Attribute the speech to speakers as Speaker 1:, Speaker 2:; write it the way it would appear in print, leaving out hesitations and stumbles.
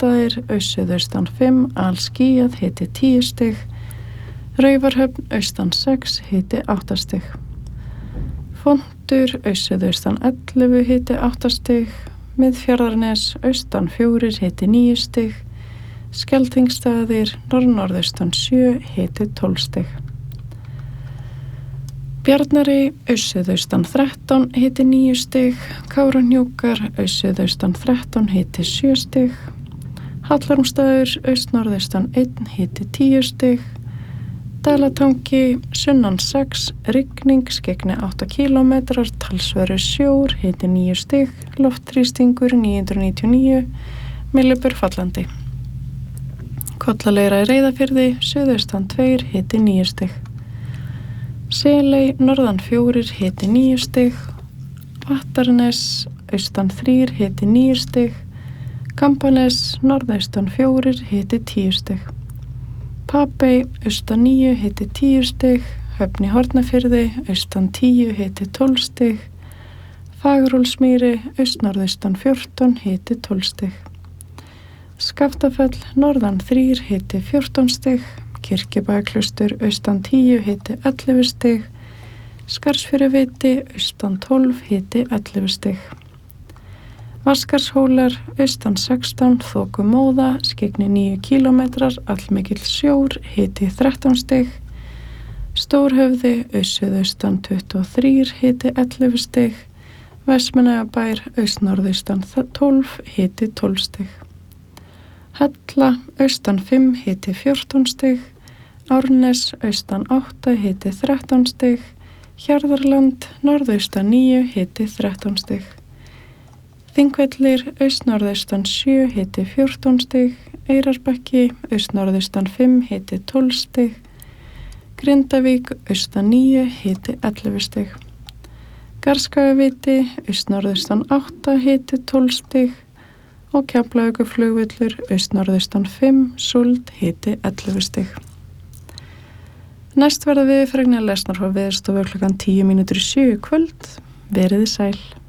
Speaker 1: Kópastaðir, suðaustan 5, alskýjað, hiti 10 stig. Raufarhöfn, austan 6, hiti 8 stig. Fontur, suðaustan 11, hiti 8 stig. Miðfjarðarnes, austan 4, hiti 9 stig. Skeltingsstaðir, norðaustan 7, hiti 12 stig. Bjarnari, suðaustan 13, hiti 9 stig. Kárahnjúkar, suðaustan 13, hiti 7 stig. Hallormsstaður, norðaustan 1, hiti 10 stig. Dalatangi, sunnan 6, rigning, skyggni 8 km, talsverður sjór, hiti 9 stig. Loftþrýstingur 999, millibur fallandi. Kollaleira í Reyðarfirði, suðaustan 2, hiti 9 stig. Seley, norðan 4, hiti 9 stig. Vattarnes, austan 3, hiti 9 stig. Kambanes, norðaustan 4, hiti 10 stig. Papey, austan 9, hiti 10 stig. Höfn í Hornafirði, austan 10, hiti 12 stig. Fagurhólsmýri, norðaustan 14, hiti 12 stig. Skaftafell, norðan 3, hiti 14 stig. Kirkjubæjarklaustur, austan 10, hiti 11 stig. Skarðsfjöruviti, austan 12, hiti 11 stig. Vatnskarðshólar, austan 16, þokumóða, skyggni 9 km, allmikill sjór, hiti 13 stig. Stórhöfði, suðaustan 23, hiti 11 stig. Vestmannaeyjabær, norðaustan 12, hiti 12 stig. Hella, austan 5, hiti 14 stig. Árnes, austan 8, hiti 13 stig. Hjarðarland, norðaustan 9, hiti 13 stig. Þingvellir, norðaustan 7, hiti 14 stig. Eyrarbakki, norðaustan 5, hiti 12 stig. Grindavík, austan 9, hiti 11 stig. Garðskagaviti, norðaustan 8, hiti 12 stig. Og Keflavíkurflugvöllur, norðaustan 5, súld, hiti 11 stig. Næst verða við fregnar lesnar frá Veðurstofu klukkan 7:10 í kvöld. Verið sæl.